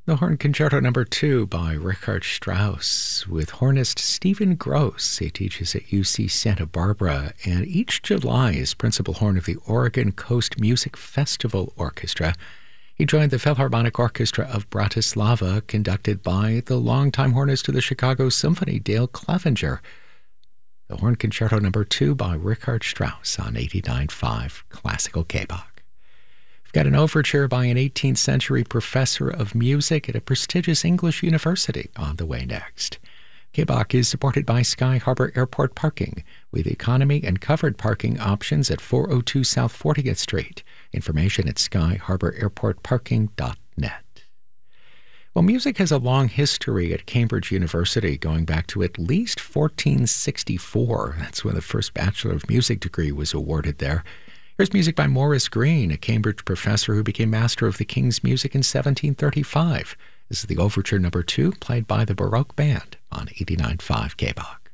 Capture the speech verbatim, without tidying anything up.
The Horn Concerto Number two by Richard Strauss with hornist Stephen Gross. He teaches at U C Santa Barbara, and each July is principal horn of the Oregon Coast Music Festival Orchestra. He joined the Philharmonic Orchestra of Bratislava, conducted by the longtime hornist of the Chicago Symphony, Dale Clevenger. The Horn Concerto Number two by Richard Strauss on eighty-nine point five Classical K-Bach. Got an overture by an eighteenth century professor of music at a prestigious English university on the way next. K-Bach is supported by Sky Harbor Airport Parking, with economy and covered parking options at four oh two South fortieth Street. Information at sky harbor airport parking dot net. Well, music has a long history at Cambridge University, going back to at least fourteen sixty-four. That's when the first Bachelor of Music degree was awarded there. Here's music by Morris Green, a Cambridge professor who became master of the King's music in seventeen thirty-five. This is the Overture Number two, played by the Baroque Band on eighty-nine point five K-Bach.